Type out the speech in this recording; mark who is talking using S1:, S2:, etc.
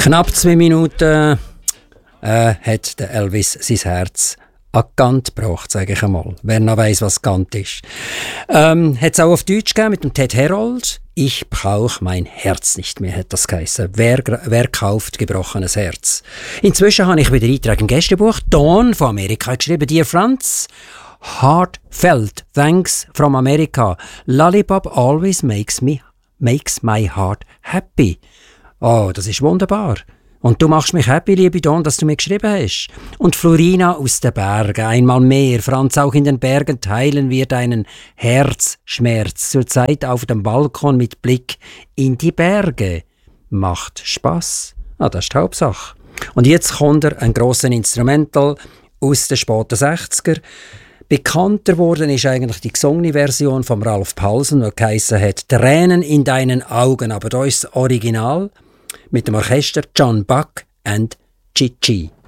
S1: Knapp 2 Minuten hat der Elvis sein Herz an Gant gebracht, sage ich einmal. Wer noch weiss, was Gant ist. Hat es auch auf Deutsch gegeben mit dem Ted Herold. Ich brauche mein Herz nicht mehr, hat das geheißen. Wer kauft gebrochenes Herz? Inzwischen habe ich wieder Einträge im Gästebuch. Dawn von Amerika geschrieben. Dear Franz, heartfelt thanks from America. Lollipop always makes my heart happy. Oh, das ist wunderbar. Und du machst mich happy, liebe Dawn, dass du mir geschrieben hast. Und Florina aus den Bergen, einmal mehr. Franz, auch in den Bergen teilen wir deinen Herzschmerz. Zurzeit auf dem Balkon mit Blick in die Berge. Macht Spass. Das ist die Hauptsache. Und jetzt kommt ein grosser Instrumental aus den späten 60er. Bekannter worden ist eigentlich die gesungene Version von Ralph Paulsen, die geheissen hat «Tränen in deinen Augen». Aber da ist das Original mit dem Orchester John Buck and Chi-Chi.